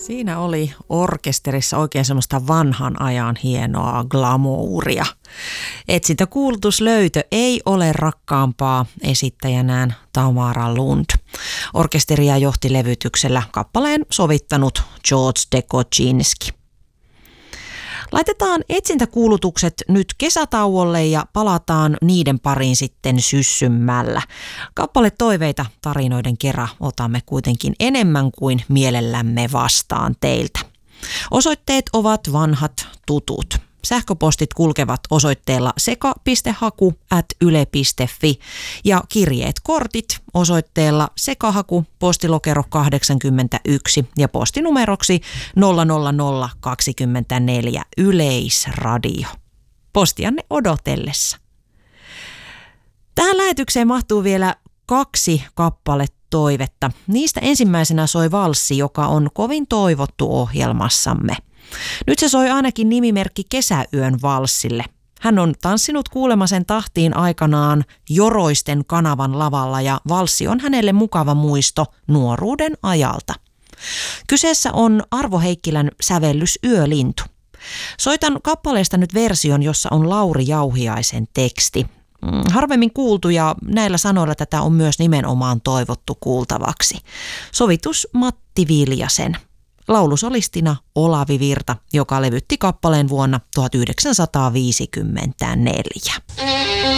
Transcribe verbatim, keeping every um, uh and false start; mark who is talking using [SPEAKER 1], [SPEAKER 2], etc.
[SPEAKER 1] Siinä oli orkesterissa oikein semmoista vanhan ajan hienoa glamouria. Etsintäkuulutuslöytö ei ole rakkaampaa, esittäjänään Tamara Lund. Orkesteria johti levytyksellä kappaleen sovittanut George Dekocinski. Laitetaan etsintäkuulutukset nyt kesätauolle ja palataan niiden pariin sitten syssymmällä. Kappale toiveita tarinoiden kera otamme kuitenkin enemmän kuin mielellämme vastaan teiltä. Osoitteet ovat vanhat tutut. Sähköpostit kulkevat osoitteella seka piste haku ät yle piste fi ja kirjeet kortit osoitteella sekahaku postilokero kahdeksankymmentäyksi ja postinumeroksi nolla nolla nolla kaksikymmentäneljä Yleisradio. Postianne odotellessa. Tähän lähetykseen mahtuu vielä kaksi kappaletoivetta. Niistä ensimmäisenä soi valssi, joka on kovin toivottu ohjelmassamme. Nyt se soi ainakin nimimerkki Kesäyön valssille. Hän on tanssinut kuulemasen tahtiin aikanaan Joroisten kanavan lavalla ja valssi on hänelle mukava muisto nuoruuden ajalta. Kyseessä on Arvo Heikkilän sävellys Yölintu. Soitan kappaleesta nyt version, jossa on Lauri Jauhiaisen teksti. Harvemmin kuultu ja näillä sanoilla tätä on myös nimenomaan toivottu kuultavaksi. Sovitus Matti Viljasen. Laulusolistina Olavi Virta, joka levytti kappaleen vuonna tuhatyhdeksänsataaviisikymmentäneljä.